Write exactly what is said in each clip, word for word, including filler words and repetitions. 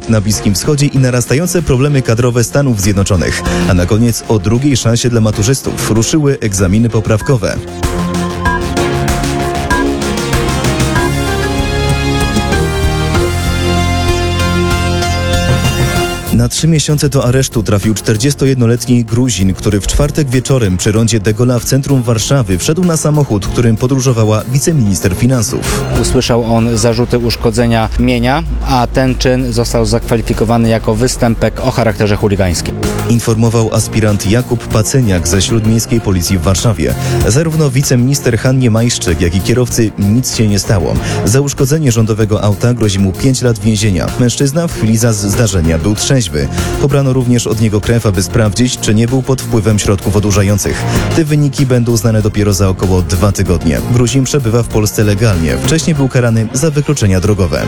konflikt na Bliskim Wschodzie i narastające problemy kadrowe Stanów Zjednoczonych. A na koniec o drugiej szansie dla maturzystów ruszyły egzaminy poprawkowe. Na trzy miesiące do aresztu trafił czterdziestojednoletni Gruzin, który w czwartek wieczorem przy rondzie de Gaulle'a w centrum Warszawy wszedł na samochód, którym podróżowała wiceminister finansów. Usłyszał on zarzuty uszkodzenia mienia, a ten czyn został zakwalifikowany jako występek o charakterze chuligańskim. Informował aspirant Jakub Paceniak ze Śródmiejskiej Policji w Warszawie. Zarówno wiceminister Hannie Majszczyk, jak i kierowcy nic się nie stało. Za uszkodzenie rządowego auta grozi mu pięć lat więzienia. Mężczyzna w chwili zdarzenia był trzeźwy. Pobrano również od niego krew, aby sprawdzić, czy nie był pod wpływem środków odurzających. Te wyniki będą znane dopiero za około dwa tygodnie. Gruzin przebywa w Polsce legalnie. Wcześniej był karany za wykroczenia drogowe.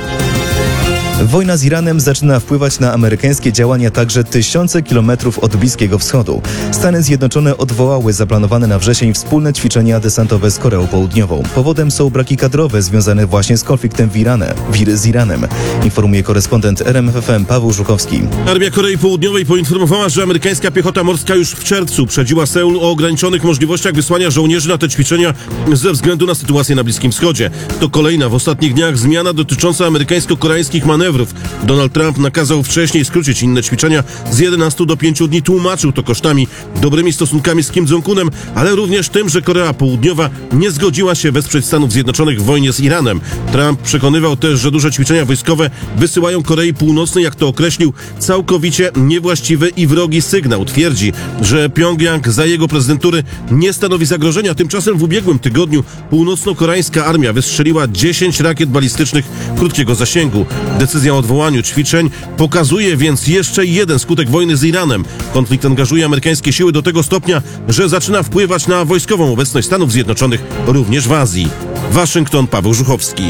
Wojna z Iranem zaczyna wpływać na amerykańskie działania także tysiące kilometrów od Bliskiego Wschodu. Stany Zjednoczone odwołały zaplanowane na wrzesień wspólne ćwiczenia desantowe z Koreą Południową. Powodem są braki kadrowe związane właśnie z konfliktem w Iranie, z Iranem, informuje korespondent R M F M Paweł Żuchowski. Armia Korei Południowej poinformowała, że amerykańska piechota morska już w czerwcu uprzedziła Seul o ograniczonych możliwościach wysłania żołnierzy na te ćwiczenia ze względu na sytuację na Bliskim Wschodzie. To kolejna w ostatnich dniach zmiana dotycząca amerykańsko-koreańskich manewrów. Donald Trump nakazał wcześniej skrócić inne ćwiczenia z jedenastu do pięciu dni. Tłumaczył to kosztami dobrymi stosunkami z Kim Jong-unem, ale również tym, że Korea Południowa nie zgodziła się wesprzeć Stanów Zjednoczonych w wojnie z Iranem. Trump przekonywał też, że duże ćwiczenia wojskowe wysyłają Korei Północnej, jak to określił, całkowicie niewłaściwy i wrogi sygnał. Twierdzi, że Pjongjang za jego prezydentury nie stanowi zagrożenia. Tymczasem w ubiegłym tygodniu północno-koreańska armia wystrzeliła dziesięć rakiet balistycznych krótkiego zasięgu. Decyzja o odwołaniu ćwiczeń pokazuje więc jeszcze jeden skutek wojny z Iranem. Konflikt angażuje amerykańskie siły do tego stopnia, że zaczyna wpływać na wojskową obecność Stanów Zjednoczonych również w Azji. Waszyngton, Paweł Żuchowski.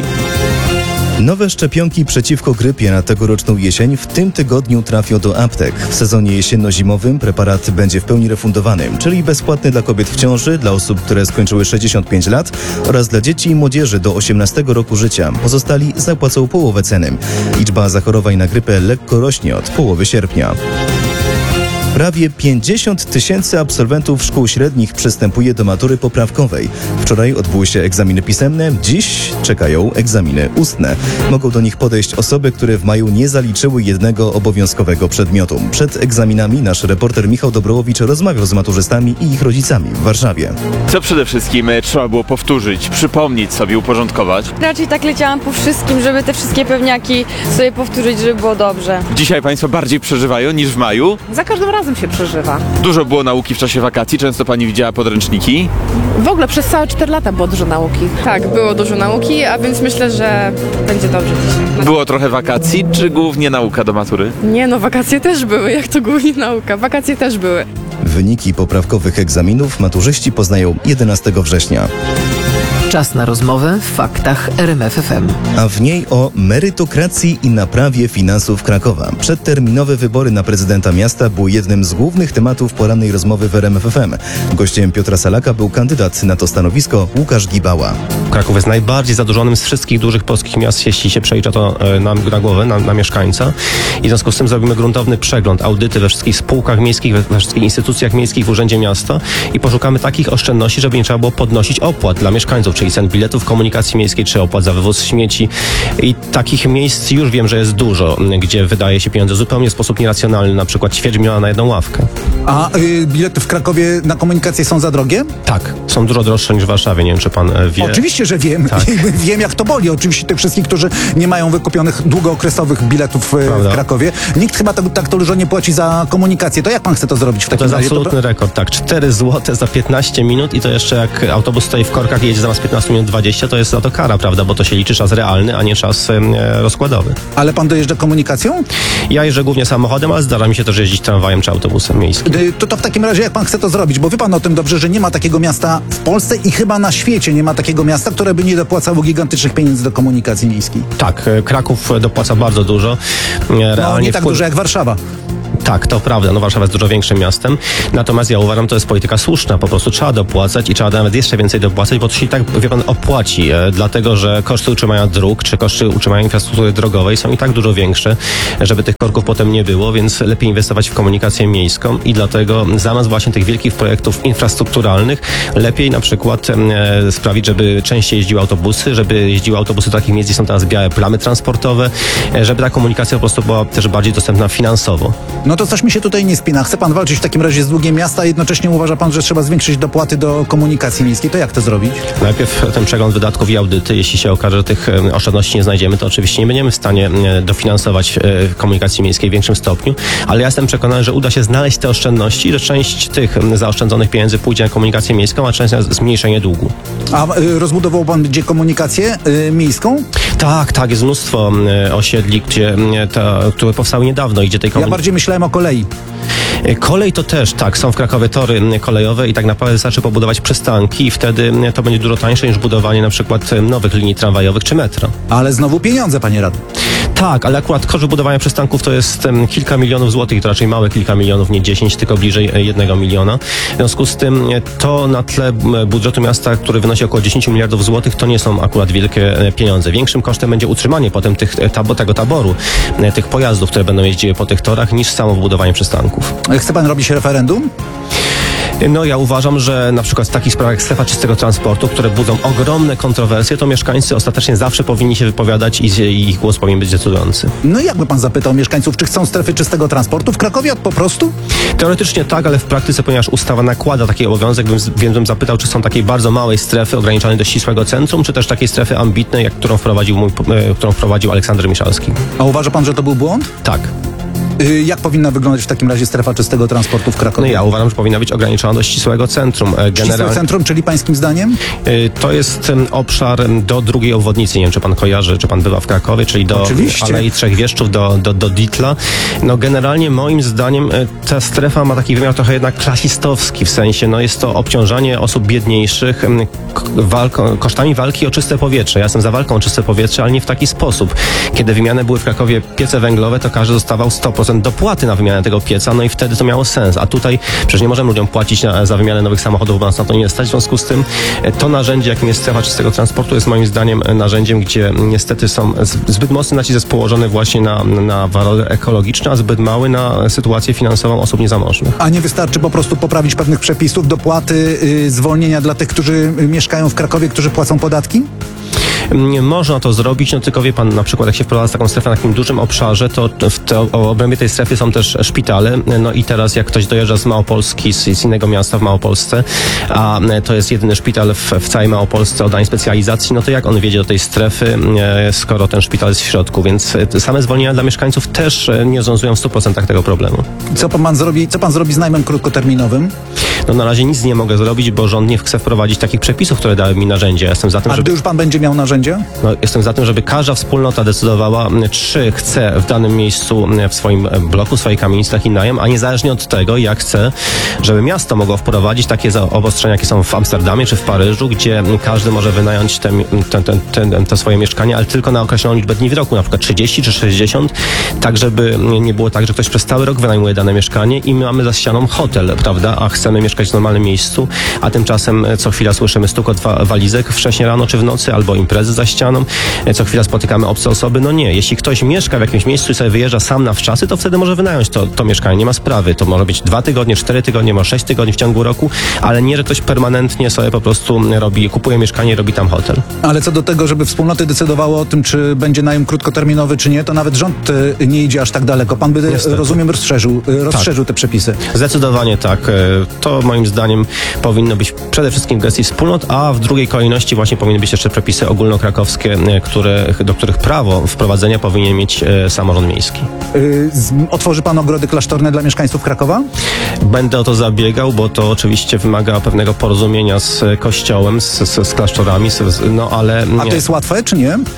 Nowe szczepionki przeciwko grypie na tegoroczną jesień w tym tygodniu trafią do aptek. W sezonie jesienno-zimowym preparat będzie w pełni refundowany, czyli bezpłatny dla kobiet w ciąży, dla osób, które skończyły sześćdziesiąt pięć lat oraz dla dzieci i młodzieży do osiemnastego roku życia. Pozostali zapłacą połowę ceny. Liczba zachorowań na grypę lekko rośnie od połowy sierpnia. Prawie pięćdziesiąt tysięcy absolwentów szkół średnich przystępuje do matury poprawkowej. Wczoraj odbyły się egzaminy pisemne, dziś czekają egzaminy ustne. Mogą do nich podejść osoby, które w maju nie zaliczyły jednego obowiązkowego przedmiotu. Przed egzaminami nasz reporter Michał Dobrołowicz rozmawiał z maturzystami i ich rodzicami w Warszawie. Co przede wszystkim trzeba było powtórzyć, przypomnieć sobie, uporządkować? Raczej tak leciałam po wszystkim, żeby te wszystkie pewniaki sobie powtórzyć, żeby było dobrze. Dzisiaj Państwo bardziej przeżywają niż w maju? Za każdym razem się przeżywa. Dużo było nauki w czasie wakacji, często Pani widziała podręczniki? W ogóle przez całe cztery lata było dużo nauki. Tak, było dużo nauki, a więc myślę, że będzie dobrze dzisiaj. Było trochę wakacji, czy głównie nauka do matury? Nie no, wakacje też były, jak to głównie nauka. Wakacje też były. Wyniki poprawkowych egzaminów maturzyści poznają jedenastego września. Czas na rozmowę w faktach R M F F M. A w niej o merytokracji i naprawie finansów Krakowa. Przedterminowe wybory na prezydenta miasta były jednym z głównych tematów porannej rozmowy w R M F F M. Gościem Piotra Salaka był kandydat na to stanowisko Łukasz Gibała. Kraków jest najbardziej zadłużonym z wszystkich dużych polskich miast, jeśli się przelicza to na, na głowę, na, na mieszkańca. I w związku z tym zrobimy gruntowny przegląd, audyty we wszystkich spółkach miejskich, we, we wszystkich instytucjach miejskich, w Urzędzie Miasta i poszukamy takich oszczędności, żeby nie trzeba było podnosić opłat dla mieszkańców, czyli cen biletów komunikacji miejskiej, czy opłat za wywóz śmieci. I takich miejsc już wiem, że jest dużo, gdzie wydaje się pieniądze zupełnie w sposób nieracjonalny, na przykład ćwierć miliona na jedną ławkę. A y, bilety w Krakowie na komunikację są za drogie? Tak, są dużo droższe niż w Warszawie, nie wiem, czy pan wie. Oczywiście, że wiem. Tak. Wiem, jak to boli. Oczywiście tych wszystkich, którzy nie mają wykupionych długookresowych biletów Prawda. w Krakowie. Nikt chyba tak, tak dużo nie płaci za komunikację. To jak pan chce to zrobić w takim To jest razie? absolutny To... rekord, tak. cztery złote za piętnaście minut i to jeszcze jak autobus stoi w korkach i jedzie zamiast piętnaście minut dwadzieścia, to jest za to kara, prawda, bo to się liczy czas realny, a nie czas e, rozkładowy. Ale pan dojeżdża komunikacją? Ja jeżdżę głównie samochodem, ale zdarza mi się też jeździć tramwajem czy autobusem miejskim. To, to w takim razie jak pan chce to zrobić? Bo wie pan o tym dobrze, że nie ma takiego miasta w Polsce i chyba na świecie nie ma takiego miasta, które by nie dopłacało gigantycznych pieniędzy do komunikacji miejskiej. Tak, Kraków dopłaca bardzo dużo. Realnie No nie tak wpływ... dużo jak Warszawa. Tak, to prawda. No Warszawa jest dużo większym miastem. Natomiast ja uważam, to jest polityka słuszna. Po prostu trzeba dopłacać i trzeba nawet jeszcze więcej dopłacać, bo to się i tak, wie pan, opłaci. E, dlatego, że koszty utrzymania dróg, czy koszty utrzymania infrastruktury drogowej są i tak dużo większe, żeby tych korków potem nie było, więc lepiej inwestować w komunikację miejską i dlatego zamiast właśnie tych wielkich projektów infrastrukturalnych, lepiej na przykład e, sprawić, żeby częściej jeździły autobusy, żeby jeździły autobusy do takich miejsc, gdzie są teraz białe plamy transportowe, e, żeby ta komunikacja po prostu była też bardziej dostępna finansowo. No to coś mi się tutaj nie spina. Chce pan walczyć w takim razie z długiem miasta, a jednocześnie uważa pan, że trzeba zwiększyć dopłaty do komunikacji miejskiej. To jak to zrobić? Najpierw ten przegląd wydatków i audyty. Jeśli się okaże, że tych e, oszczędności nie znajdziemy, to oczywiście nie będziemy w stanie e, dofinansować e, komunikacji miejskiej w większym stopniu, ale ja jestem przekonany, że uda się znaleźć te oszczędności, że część tych m, zaoszczędzonych pieniędzy pójdzie na komunikację miejską, a część na zmniejszenie długu. A y, rozbudował pan gdzie komunikację y, miejską? Tak, tak, jest mnóstwo e, osiedli, gdzie, e, ta, które powstały niedawno i gdzie tej Ja komunikacji... bardziej myślałem o kolei. Kolej to też, tak, są w Krakowie tory kolejowe i tak naprawdę wystarczy pobudować przystanki i wtedy to będzie dużo tańsze niż budowanie na przykład nowych linii tramwajowych czy metra. Ale znowu pieniądze, panie radny. Tak, ale akurat koszt budowania przystanków to jest um, kilka milionów złotych, to raczej małe kilka milionów, nie dziesięć, tylko bliżej e, jednego miliona. W związku z tym e, to na tle e, budżetu miasta, który wynosi około dziesięć miliardów złotych, to nie są akurat wielkie e, pieniądze. Większym kosztem będzie utrzymanie potem tych, e, tabo, tego taboru, e, tych pojazdów, które będą jeździły po tych torach, niż samo budowanie przystanków. Chce pan robić referendum? No ja uważam, że na przykład w takich sprawach jak strefa czystego transportu, które budzą ogromne kontrowersje, to mieszkańcy ostatecznie zawsze powinni się wypowiadać i, i ich głos powinien być decydujący. No i jakby pan zapytał mieszkańców, czy chcą strefy czystego transportu w Krakowie po prostu? Teoretycznie tak, ale w praktyce, ponieważ ustawa nakłada taki obowiązek, bym, więc bym zapytał, czy są takiej bardzo małej strefy ograniczonej do ścisłego centrum, czy też takiej strefy ambitnej, jak którą wprowadził, mój, e, którą wprowadził Aleksander Miszalski. A uważa pan, że to był błąd? Tak. Y, jak powinna wyglądać w takim razie strefa czystego transportu w No Krakowie? ja uważam, że powinna być ograniczona do ścisłego centrum. E, Ścisłe centrum, czyli pańskim zdaniem? e, To jest em, obszar em, do drugiej obwodnicy. Nie wiem, czy pan kojarzy, czy pan bywa w Krakowie, czyli do Oczywiście. Alei Trzech Wieszczów, do, do, do Ditla. No generalnie moim zdaniem e, ta strefa ma taki wymiar trochę jednak klasistowski, w sensie no jest to obciążanie osób biedniejszych em, k- walko, kosztami walki o czyste powietrze. Ja jestem za walką o czyste powietrze, ale nie w taki sposób. Kiedy wymiany były w Krakowie piece węglowe, to każdy dostawał sto procent dopłaty na wymianę tego pieca, no i wtedy to miało sens. A tutaj przecież nie możemy ludziom płacić na, za wymianę nowych samochodów, bo nas na to nie stać. W związku z tym e, to narzędzie, jakim jest strefa czystego transportu, jest moim zdaniem e, narzędziem, gdzie niestety są z, zbyt mocny nacisk jest położony właśnie na, na walory ekologiczne, a zbyt mały na sytuację finansową osób niezamożnych. A nie wystarczy po prostu poprawić pewnych przepisów, dopłaty, y, zwolnienia dla tych, którzy y, mieszkają w Krakowie, którzy płacą podatki? Nie można to zrobić, no tylko wie pan, na przykład jak się wprowadza taką strefę na takim dużym obszarze, to w te, o obrębie tej strefy są też szpitale, no i teraz jak ktoś dojeżdża z Małopolski, z, z innego miasta w Małopolsce, a to jest jedyny szpital w, w całej Małopolsce o danej specjalizacji, no to jak on wjedzie do tej strefy, skoro ten szpital jest w środku, więc same zwolnienia dla mieszkańców też nie rozwiązują w stu procentach tego problemu. Co pan zrobi, co pan zrobi z najmem krótkoterminowym? No na razie nic nie mogę zrobić, bo rząd nie chce wprowadzić takich przepisów, które dały mi narzędzie. Ja jestem za tym, A żeby... gdy już pan będzie miał narzędzia? No, jestem za tym, żeby każda wspólnota decydowała, czy chce w danym miejscu, w swoim bloku, w swojej kamienicy taki najem, a niezależnie od tego, jak chce, żeby miasto mogło wprowadzić takie obostrzenia, jakie są w Amsterdamie czy w Paryżu, gdzie każdy może wynająć te, te, te, te, te swoje mieszkanie, ale tylko na określoną liczbę dni w roku, na przykład trzydzieści czy sześćdziesiąt, tak żeby nie było tak, że ktoś przez cały rok wynajmuje dane mieszkanie i my mamy za ścianą hotel, prawda, a chcemy mieszkać w normalnym miejscu, a tymczasem co chwila słyszymy stukot wa- walizek wcześniej rano czy w nocy, albo imprezy za ścianą, co chwila spotykamy obce osoby. No nie, jeśli ktoś mieszka w jakimś miejscu i sobie wyjeżdża sam na wczasy, to wtedy może wynająć to, to mieszkanie, nie ma sprawy. To może być dwa tygodnie, cztery tygodnie, może sześć tygodni w ciągu roku, ale nie, że ktoś permanentnie sobie po prostu robi, kupuje mieszkanie i robi tam hotel. Ale co do tego, żeby wspólnoty decydowały o tym, czy będzie najem krótkoterminowy, czy nie, to nawet rząd y, nie idzie aż tak daleko. Pan by, Niestety. rozumiem, rozszerzył, y, rozszerzył te przepisy. Zdecydowanie tak. To moim zdaniem powinno być przede wszystkim w gestii wspólnot, a w drugiej kolejności właśnie powinny być jeszcze przepisy ogólnokrakowskie, które, do których prawo wprowadzenia powinien mieć e, samorząd miejski. Y, z, otworzy pan ogrody klasztorne dla mieszkańców Krakowa? Będę o to zabiegał, bo to oczywiście wymaga pewnego porozumienia z kościołem, z, z, z klasztorami, z, no ale... A to jest łatwe, czy nie?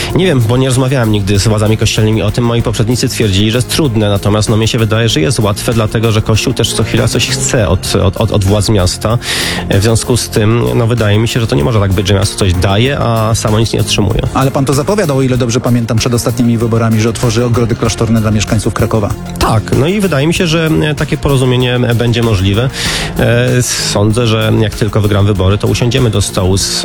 Nie wiem, bo nie rozmawiałem nigdy z władzami kościelnymi o tym. Moi poprzednicy twierdzili, że jest trudne, natomiast no, mnie się wydaje, że jest łatwe, dlatego że Kościół też co chwila coś chce od, od, od, od władz miasta. W związku z tym, no wydaje mi się, że to nie może tak być, że miasto coś daje, a samo nic nie otrzymuje. Ale pan to zapowiadał, o ile dobrze pamiętam, przed ostatnimi wyborami, że otworzy ogrody klasztorne dla mieszkańców Krakowa. Tak, no i wydaje mi się, że takie porozumienie będzie możliwe. E, sądzę, że jak tylko wygram wybory, to usiądziemy do stołu z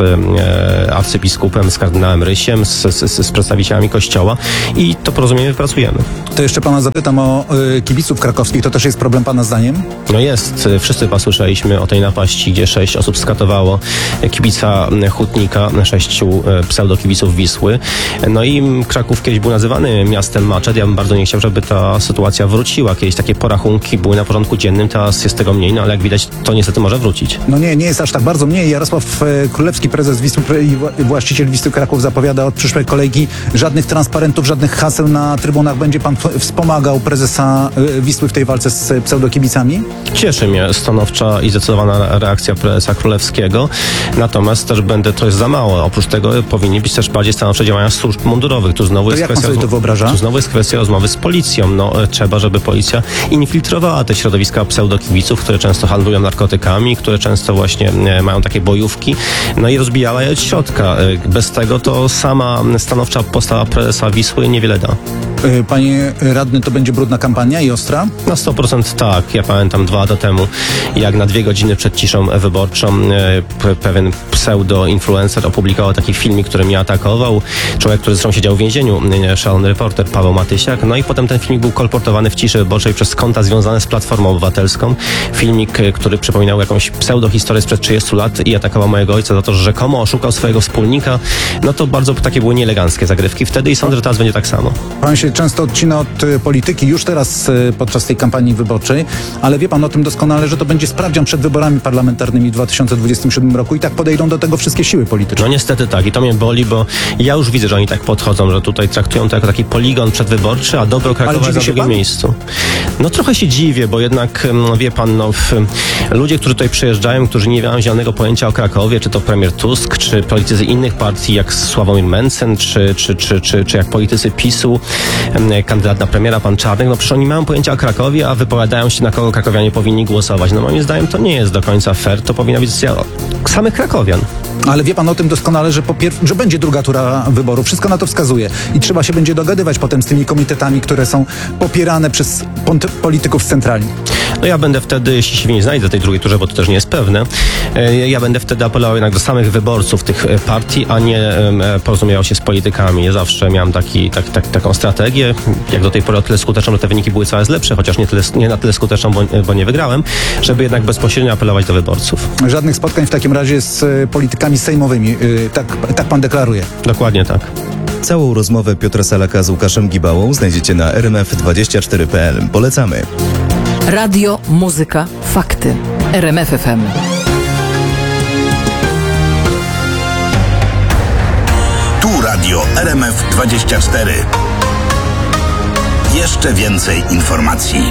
e, arcybiskupem, z kardynałem Rysiem, z, z, z przedstawicielami Kościoła i to porozumienie wypracujemy. To jeszcze pana zapytam o y, kibiców krakowskich. To też jest problem pana zdaniem? No jest. Wszyscy chyba słyszeliśmy o tej napaści, gdzie sześć osób skatowało kibica Hutnika, sześciu pseudokibiców Wisły. No i Kraków kiedyś był nazywany miastem maczet. Ja bym bardzo nie chciał, żeby ta sytuacja wróciła. Kiedyś takie porachunki były na porządku dziennym, teraz jest tego mniej, no ale jak widać, to niestety może wrócić. No nie, nie jest aż tak bardzo mniej. Jarosław e, Królewski, prezes Wisły i wła- właściciel Wisły Kraków, zapowiada od przyszłej kolejki żadnych transparentów, żadnych haseł na trybunach. Będzie pan w- wspomagał prezesa e, Wisły w tej walce z e, pseudokibicami? Cieszy mnie stanowcza i zdecydowana reakcja prezesa Królewskiego, natomiast też będę, to jest za mało. Oprócz tego powinni być też bardziej stanowcze działania służb mundurowych. Tu znowu To jest jak pan kwestia, sobie to wyobraża? tu znowu jest kwestia rozmowy z policją. No, e, trzeba, żeby policja infiltrowała te środowiska pseudokibiców, które często handlują narkotykami, które często właśnie e, mają takie bojówki, no i rozbijała je od środka. E, Bez tego to sama stanowcza postawa prezesa Wisły niewiele da. E, Panie radny, to będzie brudna kampania i ostra? Na sto procent tak. Ja pamiętam dwa lata temu, jak na dwie godziny przed ciszą wyborczą e, pe- pewien pseudo-influencer opublikował taki filmik, który mnie atakował. Człowiek, który zresztą siedział w więzieniu, e, szalony reporter Paweł Matysiak. No i potem ten filmik był kolportowany w ciszy wyborczej przez konta związane z Platformą Obywatelską. Filmik, e, który przypominał jakąś pseudohistorię sprzed trzydziestu lat i atakował mojego ojca za to, że rzekomo oszukał swojego wspólnika. No to bardzo takie były nieeleganckie zagrywki wtedy i sądzę, że teraz będzie tak samo. Pan się często odcina od e, polityki już teraz e, podczas tej kampanii wyborczej, ale wie pan o tym doskonale, że to będzie sprawdzian przed wyborami parlamentarnymi w dwa tysiące dwudziestym siódmym roku i tak podejdą do tego wszystkie siły polityczne. No niestety tak i to mnie boli, bo ja już widzę, że oni tak podchodzą, że tutaj traktują to jako taki poligon przedwyborczy, a dobro Krakowa dziwi jest na się drugim pan? miejscu. No trochę się dziwię, bo jednak em, wie pan, no w, ludzie, którzy tutaj przyjeżdżają, którzy nie mają zielonego pojęcia o Krakowie, czy to premier Tusk, czy politycy innych partii jak Sławomir Mencen, czy, czy, czy, czy, czy jak politycy PiSu, em, kandydat na premiera pan Czarnek, no przecież oni mają pojęcia o Krakowie, a wypowiadają się, na kogo krakowianie powinni głosować. No moim zdaniem to nie jest do końca fair, to powinna być decyzja samych krakowian. Ale wie pan o tym doskonale, że, po pier- że będzie druga tura wyborów. Wszystko na to wskazuje. I trzeba się będzie dogadywać potem z tymi komitetami, które są popierane przez pont- polityków z centrali. No ja będę wtedy, jeśli się nie znajdę tej drugiej turze, bo to też nie jest pewne, e, ja będę wtedy apelował jednak do samych wyborców tych e, partii, a nie e, porozumiewał się z politykami. Ja zawsze miałem taki, tak, tak, taką strategię, jak do tej pory o tyle skuteczną, że te wyniki były coraz lepsze, chociaż nie, tyle, nie na tyle skuteczną, bo, bo nie wygrałem, żeby jednak bezpośrednio apelować do wyborców. Żadnych spotkań w takim razie z e, politykami sejmowymi. E, tak, tak pan deklaruje. Dokładnie tak. Całą rozmowę Piotra Salaka z Łukaszem Gibałą znajdziecie na r m f dwadzieścia cztery kropka p l. Polecamy. Radio, muzyka, fakty. R M F F M. Tu radio R M F dwadzieścia cztery. Jeszcze więcej informacji.